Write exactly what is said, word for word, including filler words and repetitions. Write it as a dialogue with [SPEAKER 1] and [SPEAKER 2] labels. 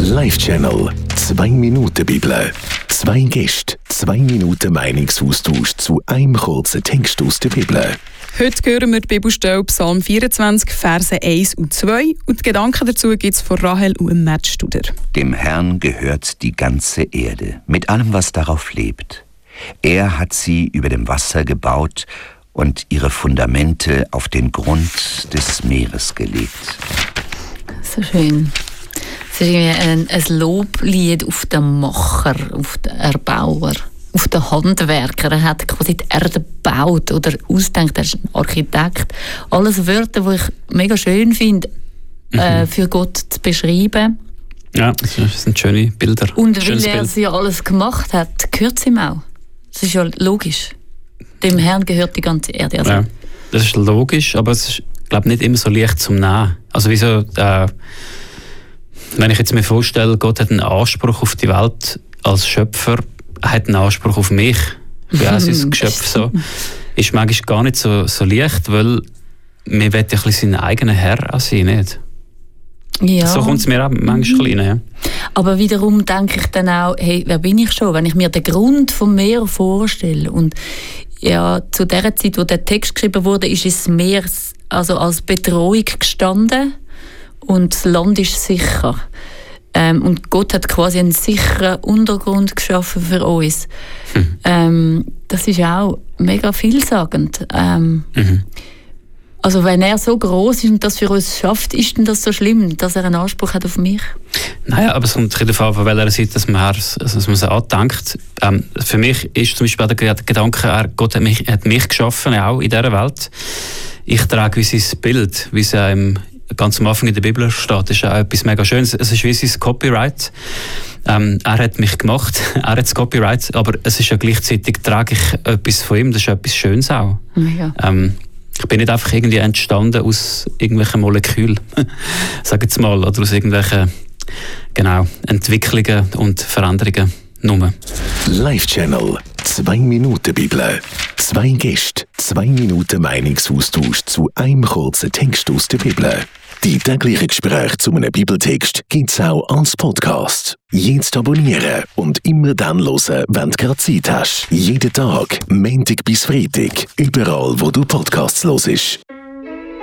[SPEAKER 1] Live-Channel. Zwei Minuten Bibel. Zwei Gäste, zwei Minuten Meinungsaustausch zu einem kurzen Text aus der Bibel.
[SPEAKER 2] Heute hören wir die Bibelstelle Psalm vierundzwanzig, Verse eins und zwei. Und die Gedanken dazu gibt es von Rahel und Matt Studer.
[SPEAKER 3] Dem Herrn gehört die ganze Erde, mit allem, was darauf lebt. Er hat sie über dem Wasser gebaut und ihre Fundamente auf den Grund des Meeres gelegt.
[SPEAKER 4] So schön. Es ist irgendwie ein, ein Loblied auf den Macher, auf den Erbauer, auf den Handwerker. Er hat quasi die Erde gebaut oder ausgedacht. Er ist ein Architekt. Alles Wörter, die ich mega schön finde, mhm. äh, für Gott zu beschreiben.
[SPEAKER 5] Ja, das sind schöne Bilder.
[SPEAKER 4] Und
[SPEAKER 5] Schönes
[SPEAKER 4] weil er
[SPEAKER 5] Bild.
[SPEAKER 4] sie alles gemacht hat, gehört es ihm auch. Das ist ja logisch. Dem Herrn gehört die ganze Erde. Also.
[SPEAKER 5] Ja, das ist logisch, aber es ist, glaube ich, nicht immer so leicht zum Nehmen. Also wieso, äh, wenn ich jetzt mir vorstelle, Gott hat einen Anspruch auf die Welt als Schöpfer, hat einen Anspruch auf mich, ich bin auch sein Geschöpf, so, ist manchmal gar nicht so, so leicht, weil wir wollen ja ein bisschen sein eigener Herr an sein, nicht?
[SPEAKER 4] Ja.
[SPEAKER 5] So kommt es mir auch manchmal rein. Ja.
[SPEAKER 4] Aber wiederum denke ich dann auch, hey, wer bin ich schon? Wenn ich mir den Grund vom Meer vorstelle und ja, zu der Zeit, wo der Text geschrieben wurde, ist das Meer also als Bedrohung gestanden und das Land ist sicher. Ähm, und Gott hat quasi einen sicheren Untergrund geschaffen für uns. Hm. Ähm, das ist auch mega vielsagend. Ähm, mhm. Also wenn er so groß ist und das für uns schafft, ist denn das so schlimm, dass er einen Anspruch hat auf mich?
[SPEAKER 5] Naja, aber es kommt davon, von welcher Seite dass man, dass man es andenkt. Ähm, für mich ist zum Beispiel der Gedanke, er, Gott hat mich, hat mich geschaffen, auch in dieser Welt. Ich trage wie sein Bild, wie es ähm, ganz am Anfang in der Bibel steht. Das ist auch etwas mega Schönes. Es ist wie sein Copyright. Ähm, er hat mich gemacht, er hat das Copyright, aber es ist ja gleichzeitig, trage ich etwas von ihm, das ist etwas Schönes auch. Ja. Ähm, Ich bin nicht einfach irgendwie entstanden aus irgendwelchen Molekülen, sage jetzt mal, oder aus irgendwelchen genau, Entwicklungen und Veränderungen nur.
[SPEAKER 1] Live-Channel. Zwei Minuten Bibel. Zwei Gäste, zwei Minuten Meinungsaustausch zu einem kurzen Text aus der Bibel. Die täglichen Gespräche zu einem Bibeltext gibt es auch als Podcast. Jetzt abonnieren und immer dann hören, wenn du gerade Zeit hast. Jeden Tag, Montag bis Freitag, überall, wo du Podcasts hörst.